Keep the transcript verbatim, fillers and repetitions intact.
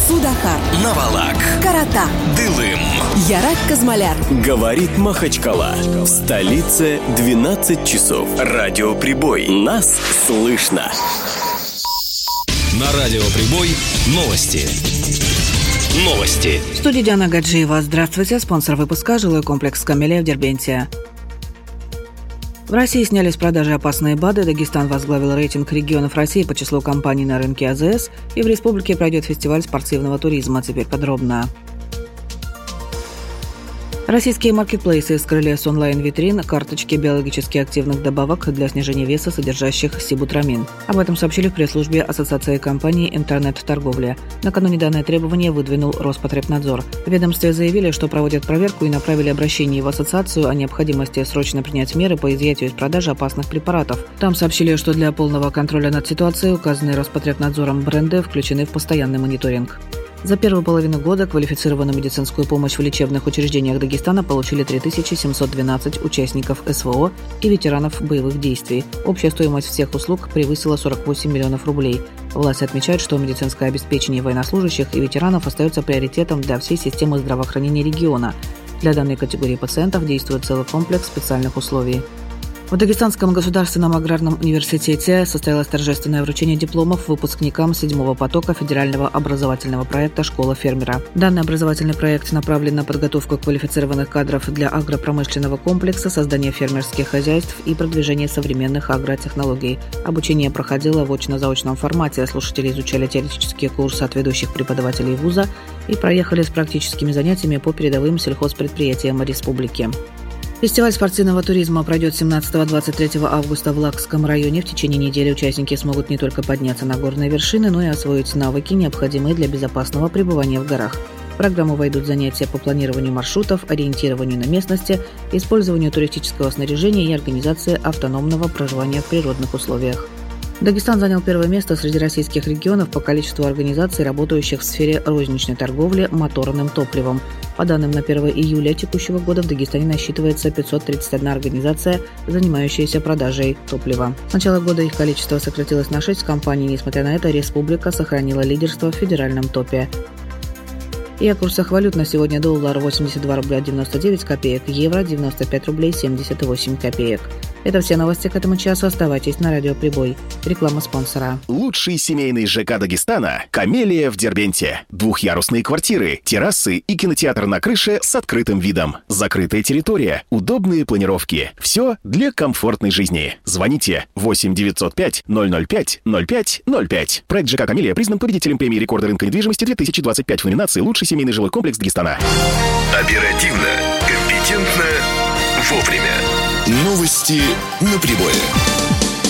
Судахар, Навалак, Карата, Дылым, Ярак Казмаляр. Говорит Махачкала. В столице двенадцать часов. Радиоприбой. Нас слышно. На Радиоприбой новости. Новости. В студии Диана Гаджиева. Здравствуйте. Спонсор выпуска — жилой комплекс «Камелия» в Дербенте. В России сняли с продажи опасные БАДы. Дагестан возглавил рейтинг регионов России по числу компаний на рынке АЗС. И в республике пройдет фестиваль спортивного туризма. Теперь подробно. Российские маркетплейсы скрыли с онлайн-витрин карточки биологически активных добавок для снижения веса, содержащих сибутрамин. Об этом сообщили в пресс-службе Ассоциации компаний интернет-торговли. Накануне данное требование выдвинул Роспотребнадзор. В ведомстве заявили, что проводят проверку и направили обращение в ассоциацию о необходимости срочно принять меры по изъятию из продажи опасных препаратов. Там сообщили, что для полного контроля над ситуацией указанные Роспотребнадзором бренды включены в постоянный мониторинг. За первую половину года квалифицированную медицинскую помощь в лечебных учреждениях Дагестана получили три тысячи семьсот двенадцать участников СВО и ветеранов боевых действий. Общая стоимость всех услуг превысила сорок восемь миллионов рублей. Власти отмечают, что медицинское обеспечение военнослужащих и ветеранов остается приоритетом для всей системы здравоохранения региона. Для данной категории пациентов действует целый комплекс специальных условий. В Дагестанском государственном аграрном университете состоялось торжественное вручение дипломов выпускникам седьмого потока федерального образовательного проекта «Школа фермера». Данный образовательный проект направлен на подготовку квалифицированных кадров для агропромышленного комплекса, создание фермерских хозяйств и продвижение современных агротехнологий. Обучение проходило в очно-заочном формате. Слушатели изучали теоретические курсы от ведущих преподавателей вуза и проехали с практическими занятиями по передовым сельхозпредприятиям республики. Фестиваль спортивного туризма пройдет семнадцатого-двадцать третьего августа в Лакском районе. В течение недели участники смогут не только подняться на горные вершины, но и освоить навыки, необходимые для безопасного пребывания в горах. В программу войдут занятия по планированию маршрутов, ориентированию на местности, использованию туристического снаряжения и организации автономного проживания в природных условиях. Дагестан занял первое место среди российских регионов по количеству организаций, работающих в сфере розничной торговли моторным топливом. По данным на первое июля текущего года в Дагестане насчитывается пятьсот тридцать одна организация, занимающаяся продажей топлива. С начала года их количество сократилось на шесть компаний. Несмотря на это, республика сохранила лидерство в федеральном топе. И о курсах валют на сегодня: доллар восемьдесят два рубля девяносто девять копеек, евро девяносто пять рублей семьдесят восемь копеек. Это все новости к этому часу. Оставайтесь на Радиоприбой. Реклама спонсора. Лучший семейный ЖК Дагестана – «Камелия» в Дербенте. Двухъярусные квартиры, террасы и кинотеатр на крыше с открытым видом. Закрытая территория, удобные планировки. Все для комфортной жизни. Звоните восемь девятьсот пять ноль ноль пять ноль пять ноль пять. Проект ЖК «Камелия» признан победителем премии рекорда рынка недвижимости две тысячи двадцать пять в номинации «Лучший семейный жилой комплекс Дагестана». Оперативно, компетентно, вовремя. Новости на прибое.